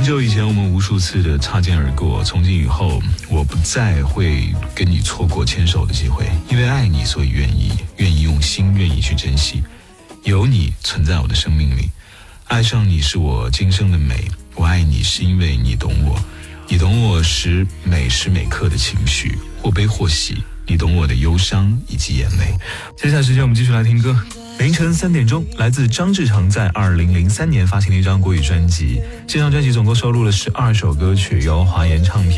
久以前我们无数次的擦肩而过，从今以后我不再会跟你错过牵手的机会，因为爱你所以愿意用心，愿意去珍惜，有你存在我的生命里，爱上你是我今生的美，我爱你是因为你懂我，你懂我时每时每刻的情绪，或悲或喜，你懂我的忧伤以及眼泪。接下来时间我们继续来听歌。凌晨3点钟，来自张志成在2003年发行的一张国语专辑，这张专辑总共收录了12首歌曲，由华研唱片